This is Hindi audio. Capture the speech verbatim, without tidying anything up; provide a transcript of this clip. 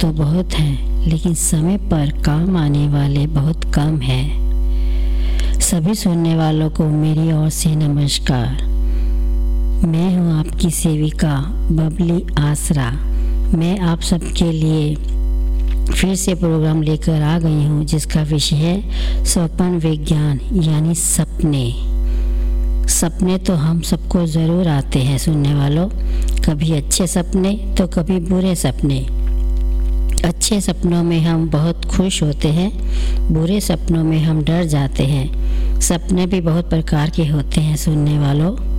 तो बहुत हैं, लेकिन समय पर काम आने वाले बहुत कम हैं। सभी सुनने वालों को मेरी ओर से नमस्कार। मैं हूँ आपकी सेविका बबली आसरा। मैं आप सबके लिए फिर से प्रोग्राम लेकर आ गई हूँ, जिसका विषय है स्वप्न विज्ञान यानी सपने। सपने तो हम सबको ज़रूर आते हैं सुनने वालों, कभी अच्छे सपने तो कभी बुरे सपने। अच्छे सपनों में हम बहुत खुश होते हैं, बुरे सपनों में हम डर जाते हैं। सपने भी बहुत प्रकार के होते हैं सुनने वालों।